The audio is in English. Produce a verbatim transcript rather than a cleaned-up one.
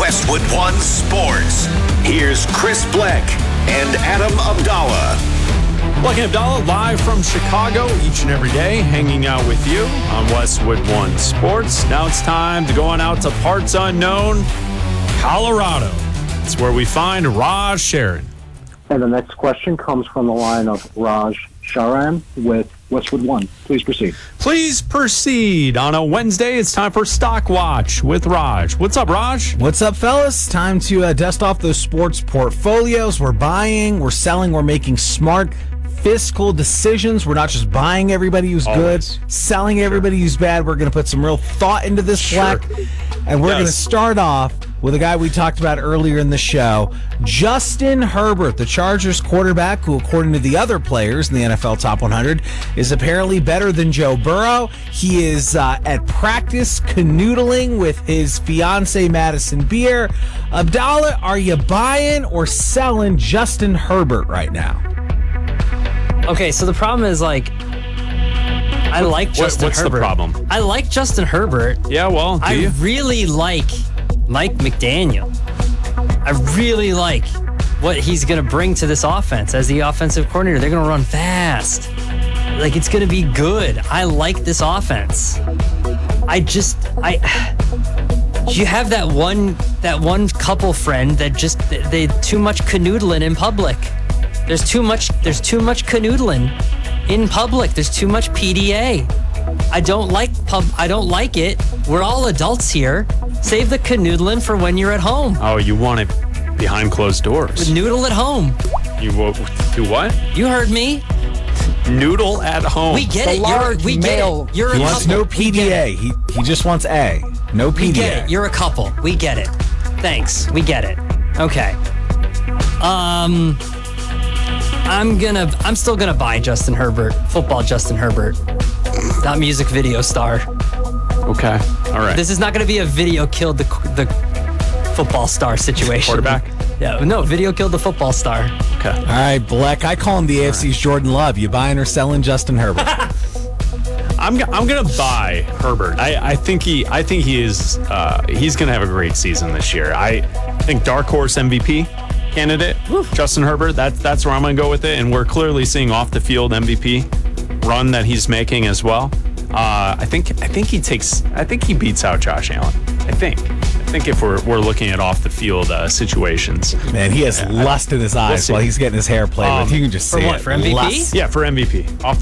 Westwood One Sports. Here's Chris Bleck and Adam Abdallah. Bleck and Abdallah live from Chicago each and every day, hanging out with you on Westwood One Sports. Now it's time to go on out to parts unknown, Colorado. It's where we find Raj Sharon. And the next question comes from the line of Raj Sharan with Westwood One. Please proceed. Please proceed. On a Wednesday, it's time for Stock Watch with Raj. What's up, Raj? What's up, fellas? Time to uh, dust off those sports portfolios. We're buying, we're selling, we're making smart fiscal decisions. We're not just buying everybody who's Always. good, selling everybody Sure. who's bad. We're going to put some real thought into this, Sure. Black. And we're Yes. going to start off with a guy we talked about earlier in the show, Justin Herbert, the Chargers quarterback, who, according to the other players in the N F L Top one hundred, is apparently better than Joe Burrow. He is uh, at practice canoodling with his fiance Madison Beer. Abdallah, are you buying or selling Justin Herbert right now? Okay, so the problem is, like, I like Justin what's the Herbert. problem? I like Justin Herbert. Yeah, well, do I you? really like Mike McDaniel. I really like what he's going to bring to this offense as the offensive coordinator. They're going to run fast. Like, it's going to be good. I like this offense. I just, I, you have that one, that one couple friend that just, they, they too much canoodling in public. There's too much, there's too much canoodling in public. There's too much P D A. I don't like pub. I don't like it. We're all adults here. Save the canoodling for when you're at home. Oh, you want it behind closed doors. Noodle at home. You will do what? You heard me. Noodle at home. We get The it. You're, large we get male- it. You're He a wants couple. no We P D get A. it. He he just wants A. No We P D A. get it. You're a couple. We get it. Thanks. We get it. Okay. Um, I'm gonna. I'm still gonna buy Justin Herbert. Football Justin Herbert. Not music video star. Okay. All right. This is not gonna be a video killed the the football star situation. Quarterback? Yeah. No. Video killed the football star. Okay. All right, Bleck. I call him the A F C's Jordan Love. You buying or selling Justin Herbert? I'm I'm gonna buy Herbert. I, I think he I think he is uh, he's gonna have a great season this year. I think dark horse M V P candidate Justin Herbert. That's that's where I'm gonna go with it. And we're clearly seeing off the field M V P run that he's making as well. Uh, I think I think he takes I think he beats out Josh Allen. I think I think if we're we're looking at off the field uh, situations. Man, he has lust in his eyes see. while he's getting his hair played Um, with. You can just For see what? it. For M V P? Lust. Yeah, for M V P off